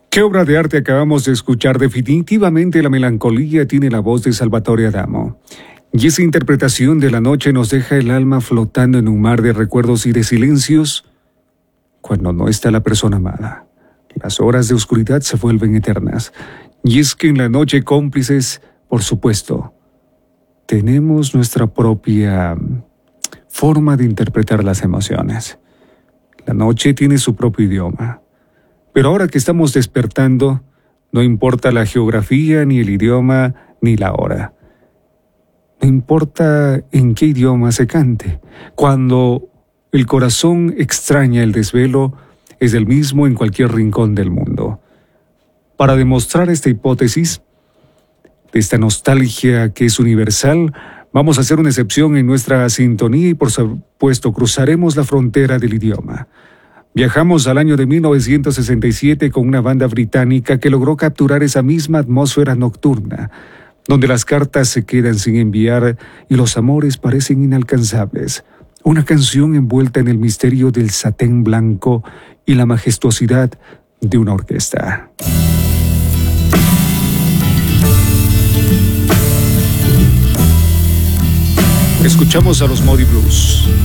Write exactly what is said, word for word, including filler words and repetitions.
¿Qué obra de arte acabamos de escuchar? Definitivamente la melancolía tiene la voz de Salvatore Adamo. Y esa interpretación de la noche nos deja el alma flotando en un mar de recuerdos y de silencios cuando no está la persona amada. Las horas de oscuridad se vuelven eternas. Y es que en la noche, cómplices, por supuesto, tenemos nuestra propia forma de interpretar las emociones. La noche tiene su propio idioma. Pero ahora que estamos despertando, no importa la geografía, ni el idioma, ni la hora. No importa en qué idioma se cante. Cuando el corazón extraña el desvelo, es el mismo en cualquier rincón del mundo. Para demostrar esta hipótesis, de esta nostalgia que es universal, vamos a hacer una excepción en nuestra sintonía y por supuesto cruzaremos la frontera del idioma. Viajamos al año de mil novecientos sesenta y siete con una banda británica que logró capturar esa misma atmósfera nocturna, donde las cartas se quedan sin enviar y los amores parecen inalcanzables. Una canción envuelta en el misterio del satén blanco y la majestuosidad de una orquesta. Escuchamos a los Moody Blues.